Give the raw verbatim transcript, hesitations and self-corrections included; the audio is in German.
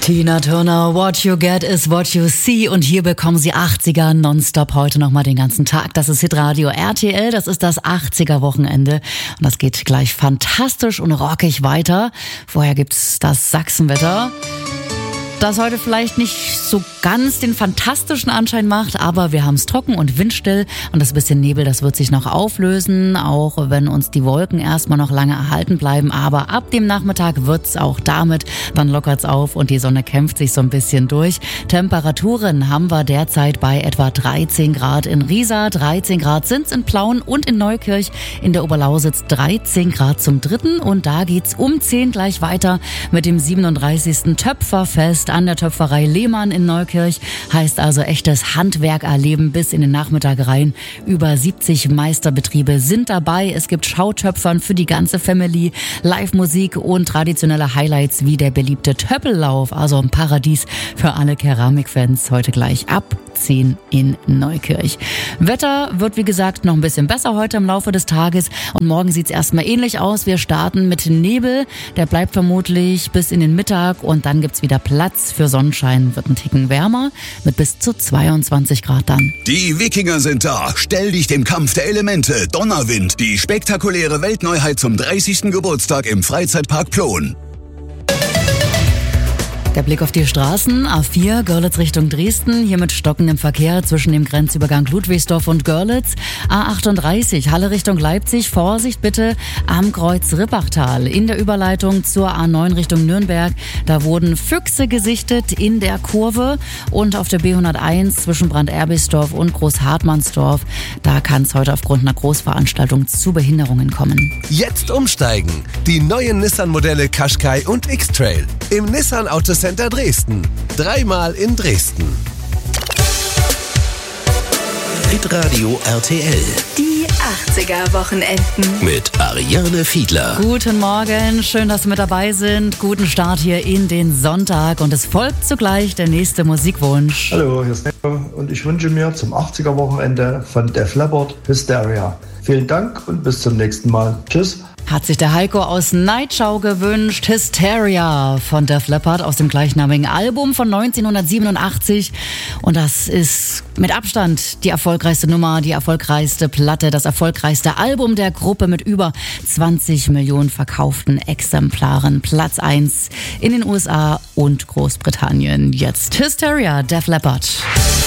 Tina Turner, What You Get is What You See. Und hier bekommen Sie achtziger nonstop heute nochmal den ganzen Tag. Das ist Hitradio R T L, das ist das achtziger Wochenende. Und das geht gleich fantastisch und rockig weiter. Vorher gibt's das Sachsenwetter, das heute vielleicht nicht so ganz den fantastischen Anschein macht, aber wir haben es trocken und windstill und das bisschen Nebel, das wird sich noch auflösen, auch wenn uns die Wolken erstmal noch lange erhalten bleiben, aber ab dem Nachmittag wird's auch damit, dann lockert's auf und die Sonne kämpft sich so ein bisschen durch. Temperaturen haben wir derzeit bei etwa dreizehn Grad in Riesa, dreizehn Grad sind's in Plauen und in Neukirch, in der Oberlausitz dreizehn Grad zum dritten und da geht's um zehn gleich weiter mit dem siebenunddreißigsten Töpferfest an der Töpferei Lehmann in Neukirch. Heißt also echtes Handwerk erleben bis in den Nachmittag rein. Über siebzig Meisterbetriebe sind dabei. Es gibt Schautöpfern für die ganze Family, Live-Musik und traditionelle Highlights wie der beliebte Töppellauf. Also ein Paradies für alle Keramikfans. Heute gleich ab zehn in Neukirch. Wetter wird wie gesagt noch ein bisschen besser heute im Laufe des Tages und morgen sieht es erstmal ähnlich aus. Wir starten mit Nebel. Der bleibt vermutlich bis in den Mittag und dann gibt's wieder Platz für Sonnenschein, wird ein Ticken wärmer mit bis zu zweiundzwanzig Grad dann. Die Wikinger sind da. Stell dich dem Kampf der Elemente. Donnerwind. Die spektakuläre Weltneuheit zum dreißigsten Geburtstag im Freizeitpark Plon. Der Blick auf die Straßen, A vier, Görlitz Richtung Dresden, hier mit stockendem Verkehr zwischen dem Grenzübergang Ludwigsdorf und Görlitz. A achtunddreißig, Halle Richtung Leipzig, Vorsicht bitte am Kreuz Rippachtal. In der Überleitung zur A neun Richtung Nürnberg, da wurden Füchse gesichtet in der Kurve. Und auf der B hunderteins zwischen Brand-Erbisdorf und Großhartmannsdorf, da kann es heute aufgrund einer Großveranstaltung zu Behinderungen kommen. Jetzt umsteigen. Die neuen Nissan-Modelle Qashqai und X-Trail im Nissan Autocenter Dresden. Dreimal in Dresden. Hitradio R T L. Die achtziger Wochenenden. Mit Ariane Fiedler. Guten Morgen, schön, dass Sie mit dabei sind. Guten Start hier in den Sonntag. Und es folgt zugleich der nächste Musikwunsch. Hallo, hier ist Nico und ich wünsche mir zum achtziger Wochenende von Def Leppard Hysteria. Vielen Dank und bis zum nächsten Mal. Tschüss. Hat sich der Heiko aus Nightschau gewünscht. Hysteria von Def Leppard aus dem gleichnamigen Album von neunzehnhundertsiebenundachtzig. Und das ist mit Abstand die erfolgreichste Nummer, die erfolgreichste Platte, das erfolgreichste Album der Gruppe mit über zwanzig Millionen verkauften Exemplaren. Platz eins in den U S A und Großbritannien. Jetzt Hysteria, Def Leppard.